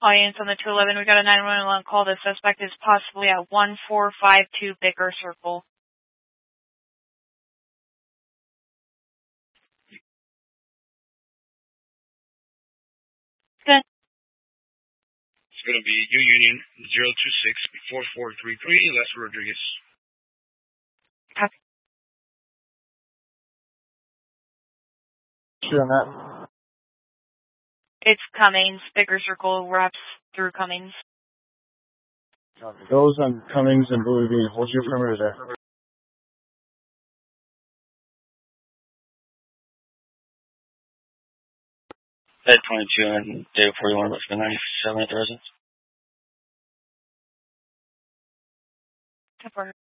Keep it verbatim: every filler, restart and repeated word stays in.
Audience on the two eleven, we got a nine one one call. The suspect is possibly at one four five two Baker Circle. Good. It's going to be U Union zero two six four four three three, Les Rodriguez. Copy. Sure on that. It's Cummings, Baker Circle, wraps through Cummings. Those on Cummings and Bowie V, what's your perimeter there? Bed twenty-two and David forty-one, but for ninety-seven at the residence. Temporary.